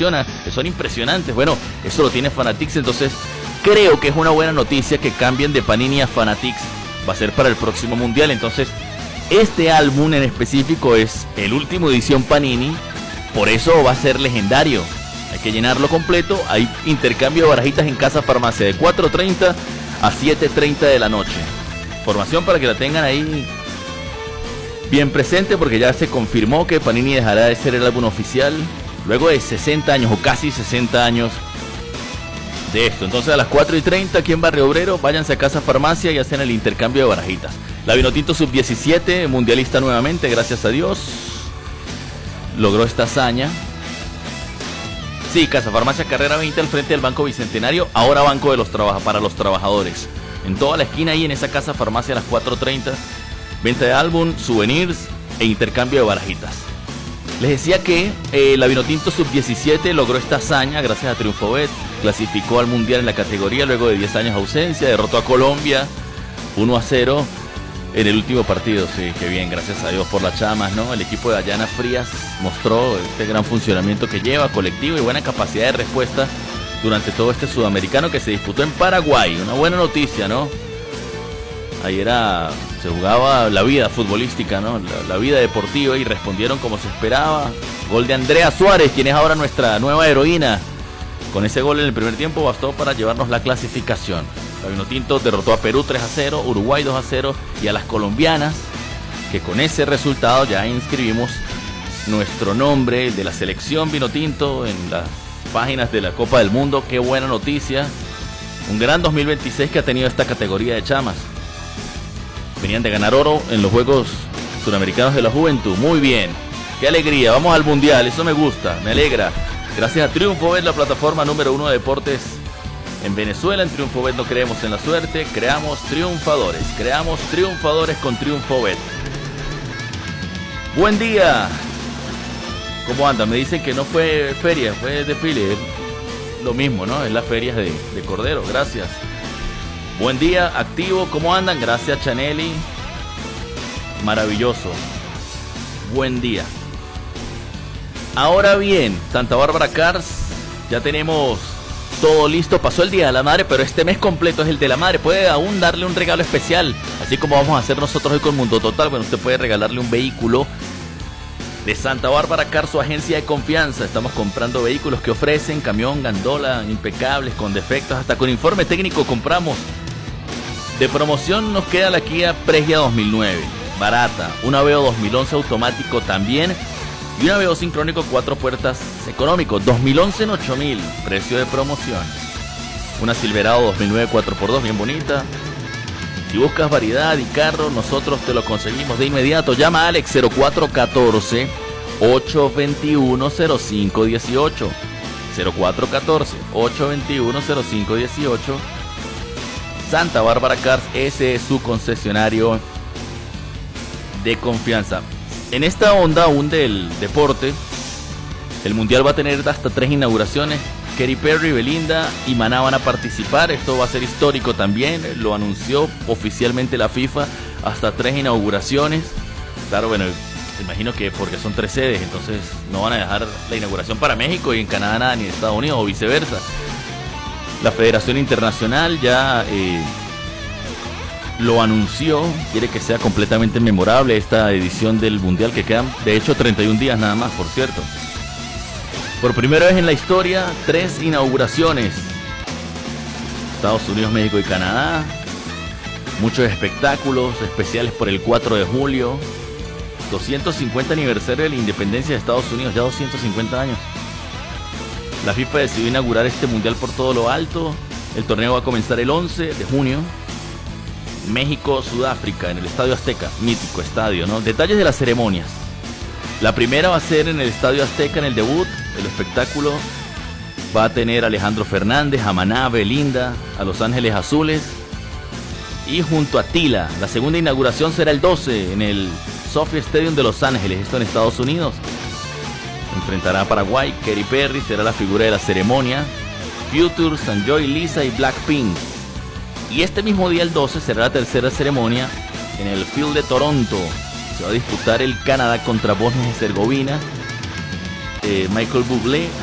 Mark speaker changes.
Speaker 1: menciona, que son impresionantes. Bueno, eso lo tiene Fanatics, entonces creo que es una buena noticia que cambien de Panini a Fanatics. Va a ser para el próximo mundial. Entonces este álbum en específico es el último edición Panini, por eso va a ser legendario. Hay que llenarlo completo. Hay intercambio de barajitas en Casa Farmacia de 4:30 a 7:30 de la noche. Información para que la tengan ahí bien presente, porque ya se confirmó que Panini dejará de ser el álbum oficial luego de 60 años o casi 60 años de esto. Entonces a las 4:30 aquí en Barrio Obrero, váyanse a Casa Farmacia y hacen el intercambio de barajitas. La Vinotinto Sub-17, mundialista nuevamente, gracias a Dios, logró esta hazaña. Sí, Casa Farmacia Carrera 20 al frente del Banco Bicentenario, ahora Banco de los para los Trabajadores. En toda la esquina ahí en esa Casa Farmacia a las 4:30, venta de álbum, souvenirs e intercambio de barajitas. Les decía que la Vinotinto Sub-17 logró esta hazaña gracias a Triunfobet, clasificó al Mundial en la categoría luego de 10 años de ausencia, derrotó a Colombia 1-0 en el último partido. Sí, qué bien, gracias a Dios por las chamas, ¿no? El equipo de Dayana Frías mostró este gran funcionamiento que lleva, colectivo y buena capacidad de respuesta durante todo este sudamericano que se disputó en Paraguay. Una buena noticia, ¿no? Ayer se jugaba la vida futbolística, ¿no? La vida deportiva, y respondieron como se esperaba. Gol de Andrea Suárez, quien es ahora nuestra nueva heroína. Con ese gol en el primer tiempo bastó para llevarnos la clasificación. La Vinotinto derrotó a Perú 3-0, Uruguay 2-0 y a las colombianas, que con ese resultado ya inscribimos nuestro nombre, el de la selección Vinotinto, en las páginas de la Copa del Mundo. Qué buena noticia. Un gran 2026 que ha tenido esta categoría de chamas. Venían de ganar oro en los Juegos Suramericanos de la Juventud. Muy bien, qué alegría, vamos al Mundial, eso me gusta, me alegra. Gracias a Triunfobet, la plataforma número 1 de deportes en Venezuela. En Triunfobet no creemos en la suerte, creamos triunfadores con Triunfobet. Buen día. ¿Cómo anda? Me dicen que no fue feria, fue desfile. Lo mismo, ¿no? Es las ferias de Cordero. Gracias. Buen día, activo. ¿Cómo andan? Gracias, Chaneli. Maravilloso. Buen día. Ahora bien, Santa Bárbara Cars, ya tenemos todo listo. Pasó el Día de la Madre, pero este mes completo es el de la Madre. Puede aún darle un regalo especial, así como vamos a hacer nosotros hoy con Mundo Total. Bueno, usted puede regalarle un vehículo de Santa Bárbara Cars, su agencia de confianza. Estamos comprando vehículos que ofrecen camión, gandola, impecables, con defectos, hasta con informe técnico compramos. De promoción nos queda la Kia Pregia 2009, barata, un Aveo 2011 automático también, y un Aveo sincrónico 4 puertas económico, 2011 en 8.000, precio de promoción. Una Silverado 2009 4x2 bien bonita. Si buscas variedad y carro, nosotros te lo conseguimos de inmediato. Llama a Alex 0414 821 0518. 0414 821 0518. Santa Bárbara Cars, ese es su concesionario de confianza. En esta onda aún del deporte, el Mundial va a tener hasta 3 inauguraciones. Katy Perry, Belinda y Maná van a participar. Esto va a ser histórico también. Lo anunció oficialmente la FIFA. Hasta 3 inauguraciones. Claro, bueno, imagino que porque son 3 sedes, entonces no van a dejar la inauguración para México y en Canadá nada, ni en Estados Unidos, o viceversa. La Federación Internacional ya lo anunció. Quiere que sea completamente memorable esta edición del Mundial, que quedan de hecho 31 días nada más, por cierto. Por primera vez en la historia, 3 inauguraciones. Estados Unidos, México y Canadá. Muchos espectáculos especiales por el 4 de julio. 250 aniversario de la independencia de Estados Unidos, ya 250 años. La FIFA decidió inaugurar este mundial por todo lo alto. El torneo va a comenzar el 11 de junio. México-Sudáfrica en el Estadio Azteca. Mítico estadio, ¿no? Detalles de las ceremonias. La primera va a ser en el Estadio Azteca en el debut. El espectáculo va a tener a Alejandro Fernández, a Maná, Belinda, a Los Ángeles Azules y junto a Tila. La segunda inauguración será el 12 en el SoFi Stadium de Los Ángeles, esto en Estados Unidos. Enfrentará a Paraguay. Katy Perry será la figura de la ceremonia. Future, Sanjoy, Lisa y Blackpink. Y este mismo día, el 12, será la tercera ceremonia en el Field de Toronto. Se va a disputar el Canadá contra Bosnia y Herzegovina. Michael Bublé,